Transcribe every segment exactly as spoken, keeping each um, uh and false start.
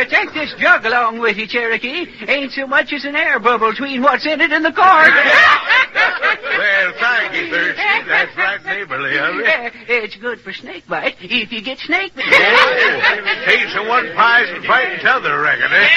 Here, take this jug along with you, Cherokee. Ain't so much as an air bubble between what's in it and the cork. Well, thank you, Thirsty. That's right neighborly of you. Uh, it's good for snake bite if you get snake bite. Oh, case of one pies and fighting t'other, reckon, eh?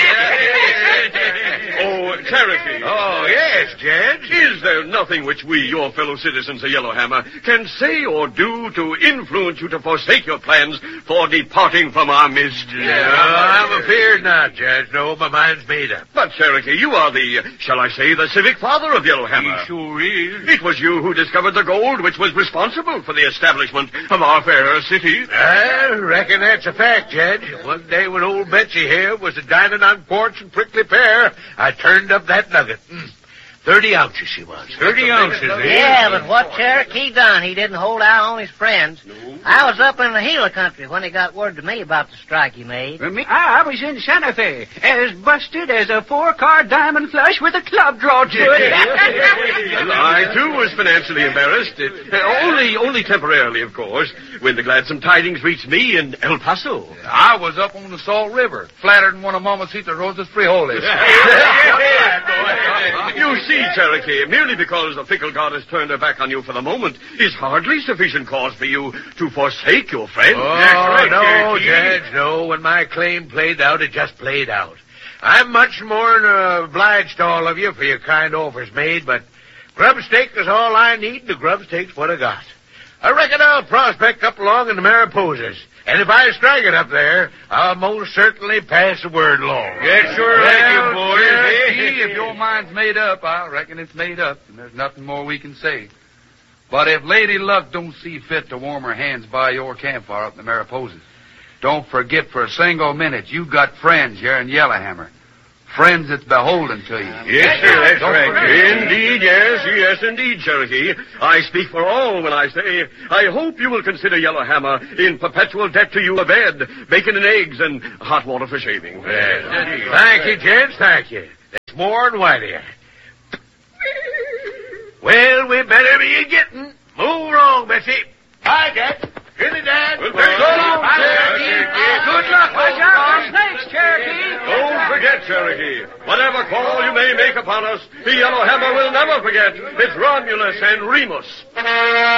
Oh, Cherokee. Oh, yes, Judge. Is there nothing which we, your fellow citizens of Yellowhammer, can say or do to influence you to forsake your plans for departing from our midst? Yeah, I'm afeard not, Judge. No, my mind's made up. But, Cherokee, you are the, shall I say, the civic father of Yellowhammer. He sure is. It was you who discovered the gold which was responsible for the establishment of our fair city. I reckon that's a fact, Judge. One day when old Betsy here was a-dining on quartz and prickly pear, I turned up that nugget. Mm. Thirty ounces she was. Thirty ounces, eh? Yeah, but what Cherokee done, he didn't hold out on his friends. No. I was up in the Gila country when he got word to me about the strike he made. For me, I was in Santa Fe, as busted as a four-card diamond flush with a club draw to it. Well, I, too, was financially embarrassed. Uh, only, only temporarily, of course, when the gladsome tidings reached me in El Paso. I was up on the Salt River, flattered in one of Mamacita Rosa's frijoles. You see, Cherokee, merely because the fickle goddess turned her back on you for the moment is hardly sufficient cause for you to forsake your friend. Oh, right, no, Cherokee. Judge, no. When my claim played out, it just played out. I'm much more uh, obliged to all of you for your kind offers made, but grub steak is all I need, and the grub steak's what I got. I reckon I'll prospect up along in the Mariposas. And if I strike it up there, I'll most certainly pass the word along. Get sure well, like you, boys. Cherokee, If your mind's made up, I reckon it's made up, and there's nothing more we can say. But if Lady Luck don't see fit to warm her hands by your campfire up in the Mariposas, don't forget for a single minute you got friends here in Yellowhammer. Friends that's beholden to you. Yes, sir, that's Don't right. forget. Indeed, yes, yes, indeed, Cherokee. I speak for all when I say, I hope you will consider Yellowhammer in perpetual debt to you a bed, bacon and eggs, and hot water for shaving. Well, thank you, gents, thank you. That's more than white here. Well, we better be a-getting. Move along, Betsy. Bye, Jack. Good night, Dad. Well, so long, Bye, Cherokee. Good luck. Watch out for snakes, Cherokee. Don't forget, Cherokee. Whatever call you may make upon us, the Yellowhammer will never forget. It's Romulus and Remus.